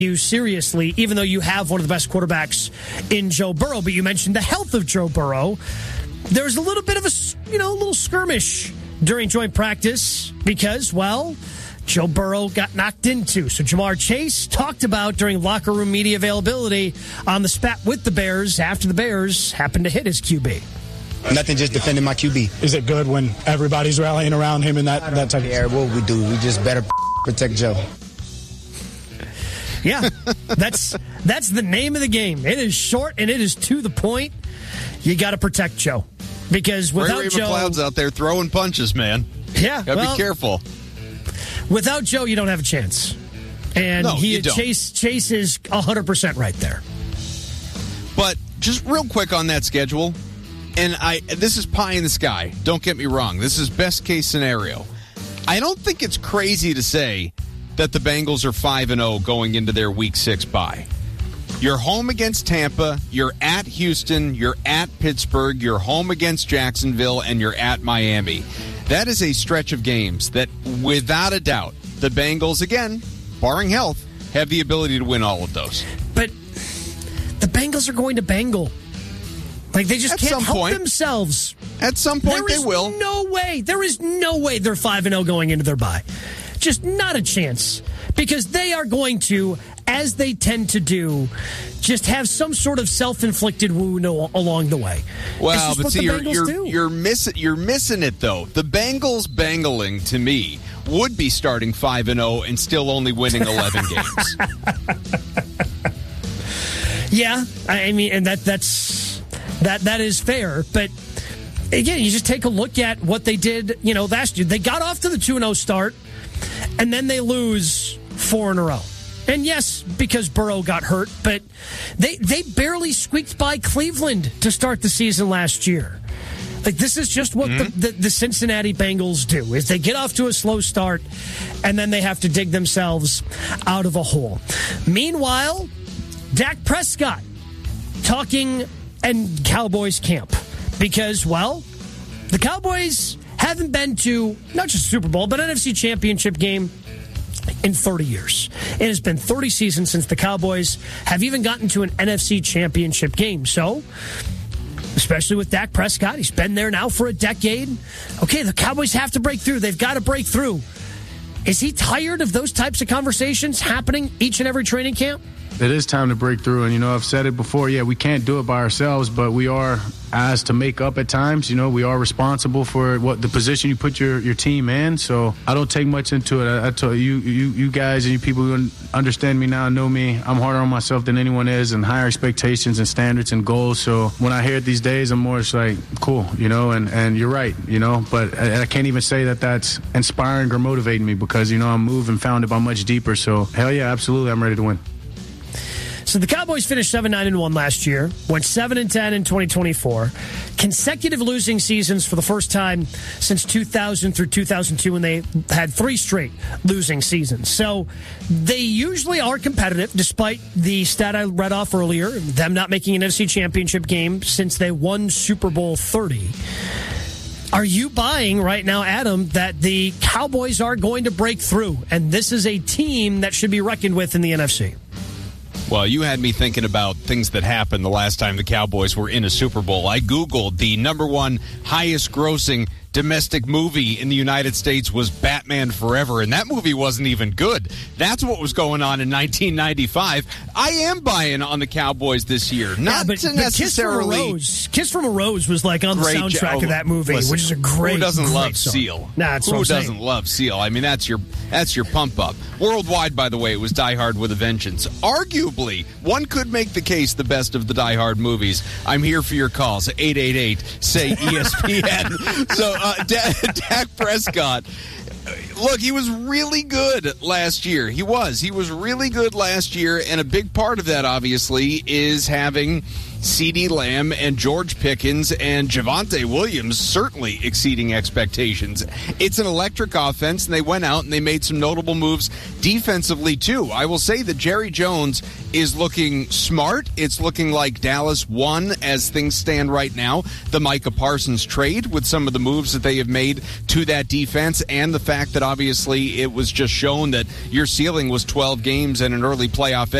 you seriously, even though you have one of the best quarterbacks in Joe Burrow. But you mentioned the health of Joe Burrow. There's a little bit of a little skirmish during joint practice because, well, Joe Burrow got knocked into. So Jamar Chase talked about during locker room media availability on the spat with the Bears after the Bears happened to hit his QB. Nothing, just defending my QB. Is it good when everybody's rallying around him and that type of stuff? What we do, we just better protect Joe. Yeah, that's the name of the game. It is short and it is to the point. You got to protect Joe because without Ray Joe, McLeod's out there throwing punches, man. Yeah, gotta be careful. Without Joe, you don't have a chance, and Chase is 100% right there. But just real quick on that schedule, and this is pie in the sky. Don't get me wrong. This is best case scenario. I don't think it's crazy to say that the Bengals are 5-0 going into their Week 6 bye. You're home against Tampa, you're at Houston, you're at Pittsburgh, you're home against Jacksonville, and you're at Miami. That is a stretch of games that, without a doubt, the Bengals, again, barring health, have the ability to win all of those. But the Bengals are going to Bengal. Like, they just can't help themselves. At some point, they will. There is no way they're 5-0 going into their bye. Just not a chance. Because they are going to, as they tend to do, just have some sort of self-inflicted wound along the way. Well, but see, you're missing it, though. The Bengals bangling, to me, would be starting 5-0 and still only winning 11 games. Yeah, I mean, and that is fair, but again, you just take a look at what they did, last year. They got off to the 2-0 start, and then they lose 4 in a row. And yes, because Burrow got hurt, but they barely squeaked by Cleveland to start the season last year. Like, this is just what the Cincinnati Bengals do, is they get off to a slow start, and then they have to dig themselves out of a hole. Meanwhile, Dak Prescott talking and Cowboys camp because, well, the Cowboys haven't been to not just Super Bowl, but NFC Championship game in 30 years. It has been 30 seasons since the Cowboys have even gotten to an NFC Championship game. So, especially with Dak Prescott, he's been there now for a decade. Okay, the Cowboys have to break through. They've got to break through. Is he tired of those types of conversations happening each and every training camp? It is time to break through, and I've said it before. Yeah, we can't do it by ourselves, but we are asked to make up at times. We are responsible for what the position you put your team in. So I don't take much into it. I tell you guys and you people who understand me now know me. I'm harder on myself than anyone is, and higher expectations and standards and goals. So when I hear it these days, I'm more just like, cool, and you're right, But I can't even say that that's inspiring or motivating me because I'm moving, founded by much deeper. So hell yeah, absolutely, I'm ready to win. So the Cowboys finished 7-9-1 last year, went 7-10 in 2024. Consecutive losing seasons for the first time since 2000 through 2002 when they had 3 straight losing seasons. So they usually are competitive, despite the stat I read off earlier, them not making an NFC Championship game since they won Super Bowl 30. Are you buying right now, Adam, that the Cowboys are going to break through, and this is a team that should be reckoned with in the NFC? Well, you had me thinking about things that happened the last time the Cowboys were in a Super Bowl. I Googled the number one highest grossing domestic movie in the United States was Batman Forever, and that movie wasn't even good. That's what was going on in 1995. I am buying on the Cowboys this year. Not necessarily. Kiss from a Rose was like on the soundtrack of that movie, which is a great. Who doesn't love song. Seal? Who doesn't love Seal? I mean, that's your pump up. Worldwide, by the way, it was Die Hard with a Vengeance. Arguably, one could make the case the best of the Die Hard movies. I'm here for your calls. 888-SAY-ESPN. So. Dak Prescott, look, he was really good last year. He was really good last year, and a big part of that, obviously, is having CeeDee Lamb and George Pickens and Javonte Williams certainly exceeding expectations. It's an electric offense, and they went out and they made some notable moves defensively, too. I will say that Jerry Jones is looking smart. It's looking like Dallas won as things stand right now. The Micah Parsons trade with some of the moves that they have made to that defense and the fact that obviously it was just shown that your ceiling was 12 games and an early playoff